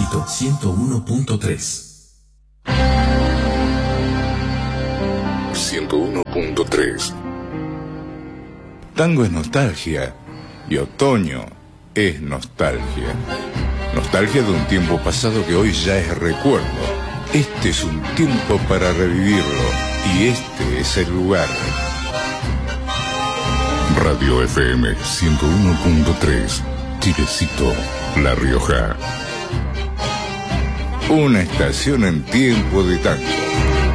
Chilecito 101.3. 101.3. Tango es nostalgia y otoño es nostalgia. Nostalgia de un tiempo pasado que hoy ya es recuerdo. Este es un tiempo para revivirlo y este es el lugar. Radio FM 101.3, Chilecito, La Rioja. Una estación en tiempo de tango.